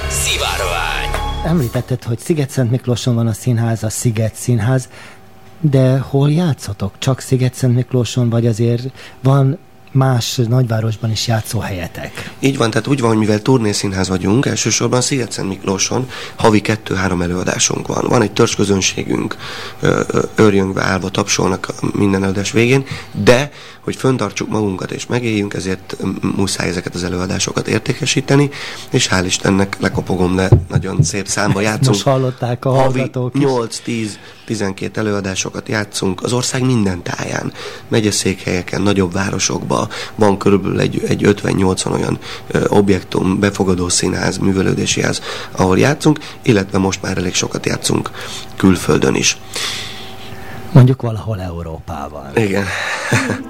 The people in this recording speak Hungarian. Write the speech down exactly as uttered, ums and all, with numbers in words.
Szivárvány. Említetted, hogy Sziget-Szentmiklóson van a színház, a Sziget Színház, de hol játszotok? Csak Sziget-Szentmiklóson, vagy azért van más nagyvárosban is játszóhelyetek? Így van, tehát úgy van, hogy mivel turnészínház vagyunk, elsősorban Sziget-Szentmiklóson havi kettő-három előadásunk van. Van egy törzsközönségünk, őrjöngve állva tapsolnak minden előadás végén, de hogy föntartsuk magunkat és megéljünk, ezért muszáj ezeket az előadásokat értékesíteni, és hál' Istennek lekopogom, de nagyon szép számba játszunk. Most hallották a hallgatók is. nyolc-tíz-tizenkét előadásokat játszunk az ország minden táján, megyeszékhelyeken, nagyobb városokban. Van körülbelül egy, egy ötven-nyolcvan olyan ö, objektum, befogadó színház, művelődési ház, ahol játszunk, illetve most már elég sokat játszunk külföldön is. Mondjuk valahol Európában. Igen.